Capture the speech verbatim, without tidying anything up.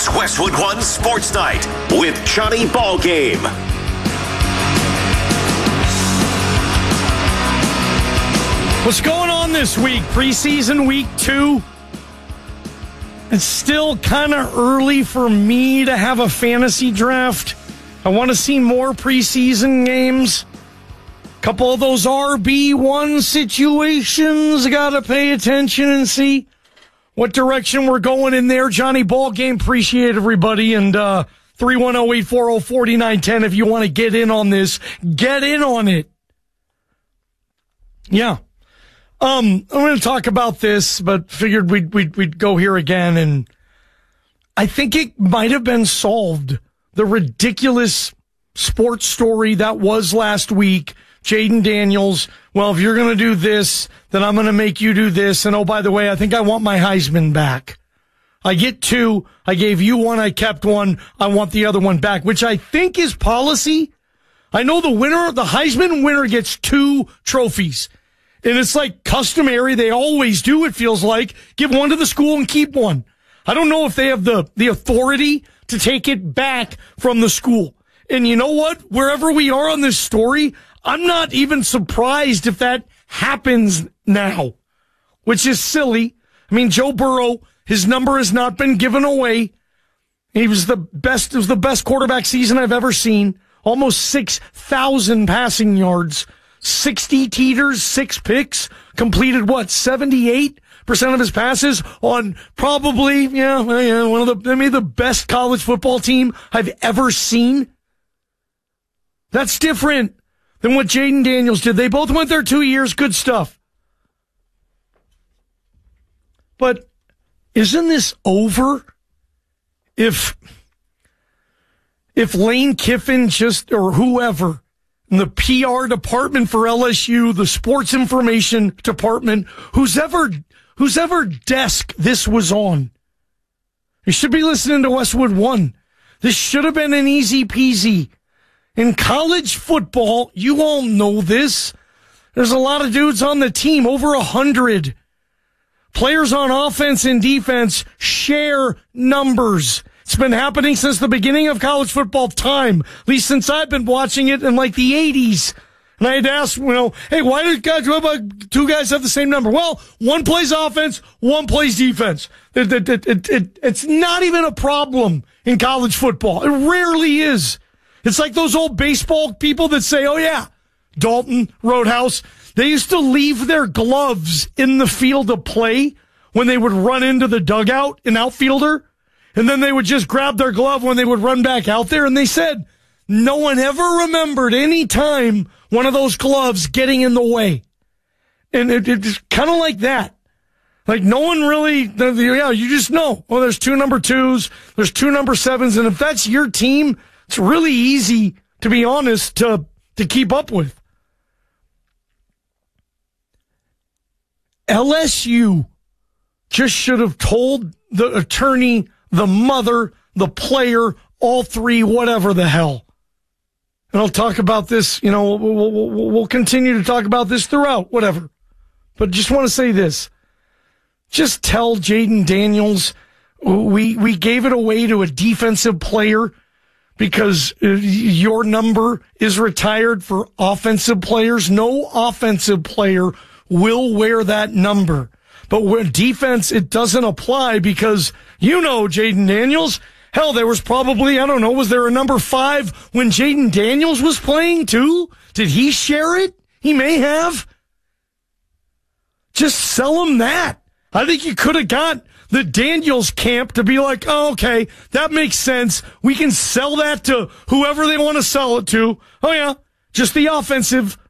It's Westwood One Sports Night with Johnny Ballgame. What's going on this week? Preseason week two. It's still kind of early for me to have a fantasy draft. I want to see more preseason games. A couple of those R B one situations. Got to pay attention and see what direction we're going in there. Johnny Ballgame, appreciate everybody. And uh, three one zero, eight four zero, four nine one zero if you want to get in on this. Get in on it. Yeah. Um, I'm going to talk about this, but figured we'd, we'd, we'd go here again. And I think it might have been solved. The ridiculous sports story that was last week. Jayden Daniels, well, if you're going to do this, then I'm going to make you do this. And oh, by the way, I think I want my Heisman back. I get two. I gave you one. I kept one. I want the other one back, which I think is policy. I know the winner, the Heisman winner gets two trophies. And it's like customary. They always do, it feels like. Give one to the school and keep one. I don't know if they have the, the authority to take it back from the school. And you know what? Wherever we are on this story, I'm not even surprised if that happens now, which is silly. I mean, Joe Burrow, his number has not been given away. He was the best, it was the best quarterback season I've ever seen. Almost six thousand passing yards. sixty teeters, six picks, completed what, seventy-eight percent of his passes on probably, yeah, yeah, one of the, maybe the best college football team I've ever seen. That's different than what Jayden Daniels did. They both went there two years, good stuff. But isn't this over if, if Lane Kiffin just, or whoever, the P R department for L S U, the sports information department, whose ever, whose ever desk this was on. You should be listening to Westwood One. This should have been an easy peasy. In college football, you all know this. There's a lot of dudes on the team, over a hundred. Players on offense and defense share numbers. It's been happening since the beginning of college football time, at least since I've been watching it in like the eighties. And I had to ask, you know, hey, why did guys, what about two guys have the same number? Well, one plays offense, one plays defense. It, it, it, it, it, it's not even a problem in college football. It rarely is. It's like those old baseball people that say, oh yeah, Dalton, Roadhouse, they used to leave their gloves in the field of play when they would run into the dugout, an outfielder. And then they would just grab their glove when they would run back out there. And they said no one ever remembered any time one of those gloves getting in the way. And it, it's kind of like that. Like no one really, yeah, you just know, well, there's two number twos, there's two number sevens. And if that's your team, it's really easy, to be honest, to, to keep up with. L S U just should have told the attorney, the mother, the player, all three, whatever the hell. And I'll talk about this, you know, we'll, we'll, we'll continue to talk about this throughout, whatever. But just want to say this. Just tell Jayden Daniels we, we gave it away to a defensive player because your number is retired for offensive players. No offensive player will wear that number. But where defense, it doesn't apply because, you know, Jayden Daniels, hell, there was probably, I don't know, was there a number five when Jayden Daniels was playing too? Did he share it? He may have. Just sell him that. I think you could have got the Daniels camp to be like, oh, okay, that makes sense. We can sell that to whoever they want to sell it to. Oh, yeah, just the offensive